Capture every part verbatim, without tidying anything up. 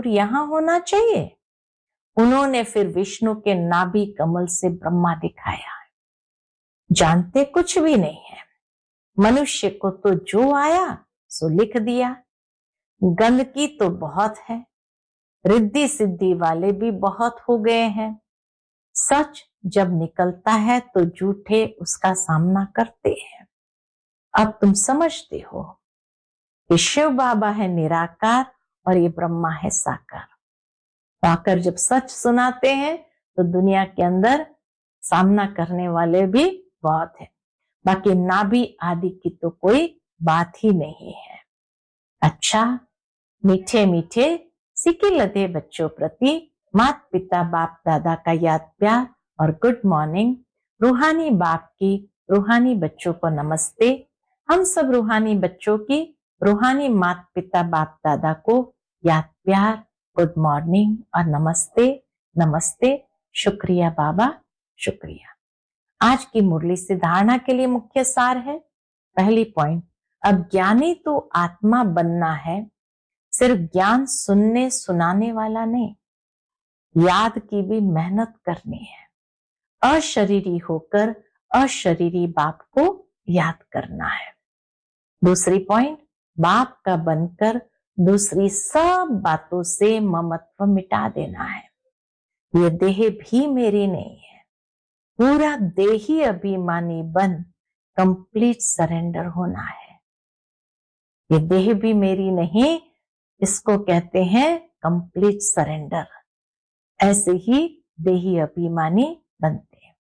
चक्र यहाँ होना चाहिए। उन्होंने फिर विष्णु के नाभि कमल से ब्रह्मा दिखाया। जानते कुछ भी नहीं है, मनुष्य को तो जो आया सो लिख दिया। गंदगी तो बहुत है, रिद्धि सिद्धि वाले भी बहुत हो गए हैं। सच जब निकलता है तो झूठे उसका सामना करते हैं। अब तुम समझते हो कि शिव बाबा है निराकार और ये ब्रह्मा है साकार। तो आकर जब सच सुनाते हैं तो दुनिया के अंदर सामना करने वाले भी बहुत है। बाकी नाभि आदि की तो कोई बात ही नहीं है। अच्छा, मीठे मीठे सिके लदे बच्चों प्रति माता पिता बाप दादा का याद प्यार और गुड मॉर्निंग। रूहानी बाप की रूहानी बच्चों को नमस्ते। हम सब रूहानी बच्चों की रूहानी माता पिता बाप दादा को याद प्यार, गुड मॉर्निंग और नमस्ते नमस्ते। शुक्रिया बाबा, शुक्रिया। आज की मुरली से धारणा के लिए मुख्य सार है। पहली पॉइंट, अब ज्ञानी तो आत्मा बनना है, सिर्फ ज्ञान सुनने सुनाने वाला नहीं, याद की भी मेहनत करनी है। अशरीरी होकर अशरीरी बाप को याद करना है। दूसरी पॉइंट, बाप का बनकर दूसरी सब बातों से ममत्व मिटा देना है। ये देह भी मेरी नहीं है, पूरा देही अभिमानी बन कंप्लीट सरेंडर होना है। ये देह भी मेरी नहीं, इसको कहते हैं कंप्लीट सरेंडर। ऐसे ही देही अभिमानी बनते हैं।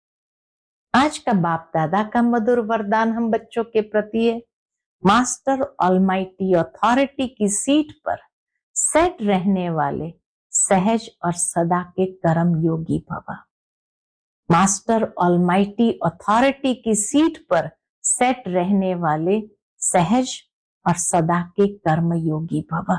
आज का बाप दादा का मधुर वरदान हम बच्चों के प्रति है, मास्टर ऑलमाइटी अथॉरिटी की सीट पर सेट रहने वाले सहज और सदा के कर्म योगी भव। मास्टर ऑलमाइटी अथॉरिटी की सीट पर सेट रहने वाले सहज और सदा के कर्म योगी भव।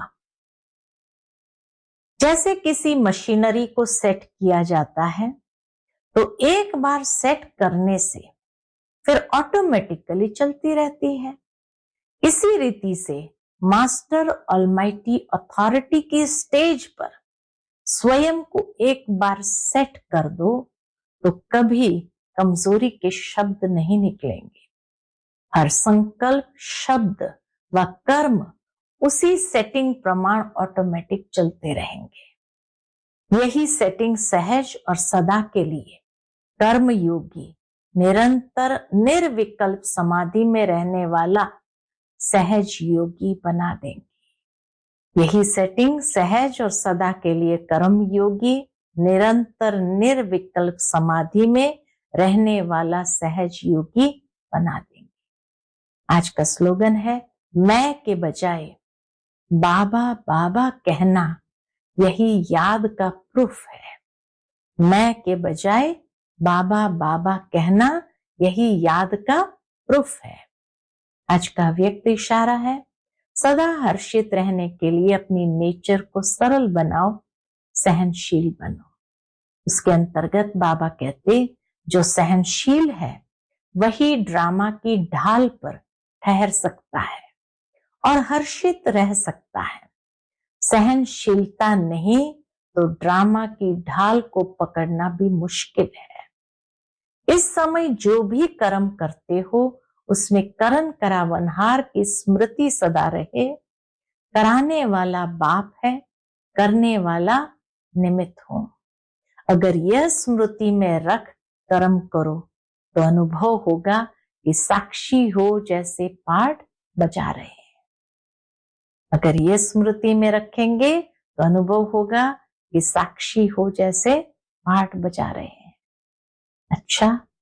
जैसे किसी मशीनरी को सेट किया जाता है तो एक बार सेट करने से फिर ऑटोमेटिकली चलती रहती है। इसी रीति से मास्टर ऑलमाइटी अथॉरिटी की स्टेज पर स्वयं को एक बार सेट कर दो तो कभी कमजोरी के शब्द नहीं निकलेंगे। हर संकल्प, शब्द व कर्म उसी सेटिंग प्रमाण ऑटोमेटिक चलते रहेंगे। यही सेटिंग सहज और सदा के लिए कर्म योगी, निरंतर निर्विकल्प समाधि में रहने वाला सहज योगी बना देंगे। यही सेटिंग सहज और सदा के लिए कर्म योगी, निरंतर निर्विकल्प समाधि में रहने वाला सहज योगी बना देंगे। आज का स्लोगन है, मैं के बजाय बाबा बाबा कहना यही याद का प्रूफ है। मैं के बजाय बाबा बाबा कहना यही याद का प्रूफ है। आज का व्यक्त इशारा है, सदा हर्षित रहने के लिए अपनी नेचर को सरल बनाओ, सहनशील बनो। उसके अंतर्गत बाबा कहते, जो सहनशील है वही ड्रामा की ढाल पर ठहर सकता है और हर्षित रह सकता है। सहनशीलता नहीं तो ड्रामा की ढाल को पकड़ना भी मुश्किल है। इस समय जो भी कर्म करते हो उसमें करण करावनहार की स्मृति सदा रहे। कराने वाला बाप है, करने वाला निमित्त हो। अगर यह स्मृति में रख कर्म करो तो अनुभव होगा कि साक्षी हो जैसे पाठ बजा रहे हैं। अगर यह स्मृति में रखेंगे तो अनुभव होगा कि साक्षी हो जैसे पाठ बजा रहे हैं। अच्छा,